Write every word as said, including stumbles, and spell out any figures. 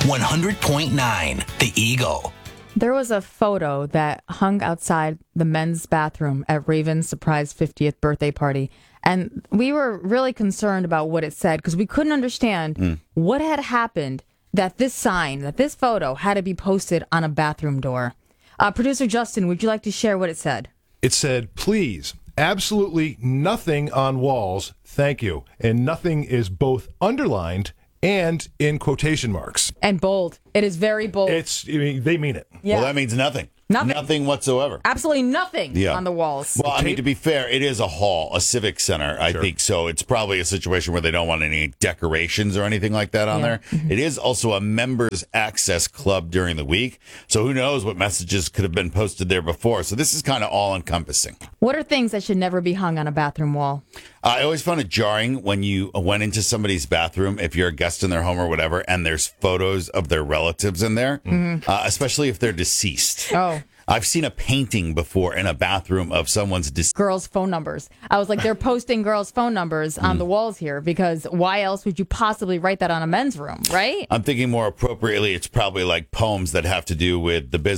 one hundred point nine The Eagle. There was a photo that hung outside the men's bathroom at Raven's surprise fiftieth birthday party. And we were really concerned about what it said because we couldn't understand mm. what had happened that this sign, that this photo had to be posted on a bathroom door. Uh, Producer Justin, would you like to share what it said? It said, please, absolutely nothing on walls, thank you. And nothing is both underlined and in quotation marks. And bold. It is very bold. It's, I mean, they mean it. Yeah. Well, that means nothing. Nothing. Nothing whatsoever. Absolutely nothing yeah. on the walls. Well, I mean, to be fair, it is a hall, a civic center, I sure. think. So it's probably a situation where they don't want any decorations or anything like that on yeah. there. Mm-hmm. It is also a members access club during the week. So who knows what messages could have been posted there before. So this is kind of all encompassing. What are things that should never be hung on a bathroom wall? I always found it jarring when you went into somebody's bathroom, if you're a guest in their home or whatever, and there's photos of their relatives in there, mm-hmm. uh, especially if they're deceased. Oh. I've seen a painting before in a bathroom of someone's deceased. Girls' phone numbers. I was like, they're posting girls' phone numbers on mm. the walls here because why else would you possibly write that on a men's room, right? I'm thinking more appropriately, it's probably like poems that have to do with the business.